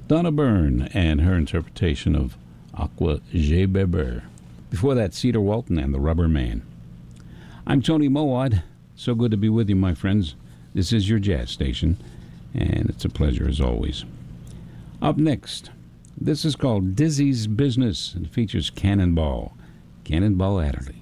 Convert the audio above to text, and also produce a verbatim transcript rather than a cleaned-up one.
Donna Byrne and her interpretation of Aqua Je Beber. Before that, Cedar Walton and the Rubber Man. I'm Tony Mowat. So good to be with you, my friends. This is your jazz station, and it's a pleasure as always. Up next, this is called Dizzy's Business, and features Cannonball, Cannonball Adderley.